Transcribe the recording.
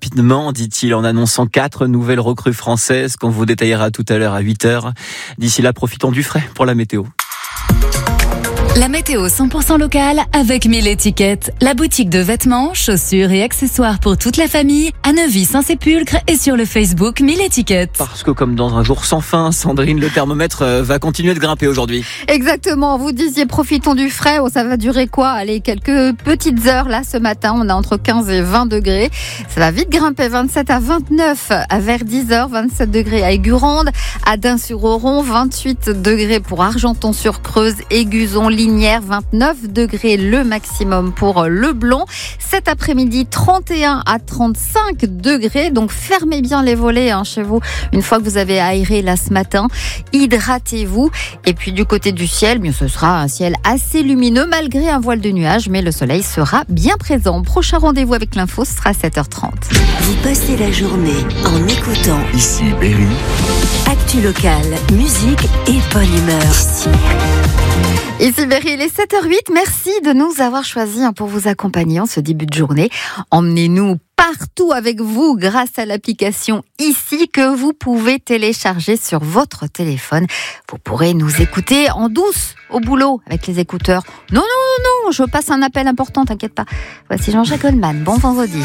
rapidement, dit-il en annonçant 4 nouvelles recrues françaises qu'on vous détaillera tout à l'heure à 8h. D'ici là, profitons du frais pour la météo. La météo 100% locale avec 1000 étiquettes. La boutique de vêtements, chaussures et accessoires pour toute la famille à Neuvy-Saint-Sépulcre et sur le Facebook 1000 étiquettes. Parce que comme dans un jour sans fin, Sandrine, le thermomètre va continuer de grimper aujourd'hui. Exactement, vous disiez profitons du frais, ça va durer quoi? Allez, quelques petites heures là ce matin, on a entre 15 et 20 degrés. Ça va vite grimper, 27 à 29 vers 10h, 27 degrés à Aigurande, à Dun-sur-Oron, 28 degrés pour Argenton-sur-Creuse, Aiguzon, Linière, 29 degrés le maximum pour le Blon. Cet après-midi, 31 à 35 degrés. Donc fermez bien les volets chez vous une fois que vous avez aéré là ce matin. Hydratez-vous. Et puis du côté du ciel, bien, ce sera un ciel assez lumineux malgré un voile de nuages, mais le soleil sera bien présent. Prochain rendez-vous avec l'info, ce sera à 7h30. Vous passez la journée en écoutant Ici Berry. Actu locale, musique et bonne humeur. Ici Berry, il est 7h08. Merci de nous avoir choisis pour vous accompagner en ce début de journée. Emmenez-nous partout avec vous grâce à l'application Ici que vous pouvez télécharger sur votre téléphone. Vous pourrez nous écouter en douce au boulot avec les écouteurs. Non, je passe un appel important, t'inquiète pas. Voici Jean-Jacques Goldman. Bon vendredi.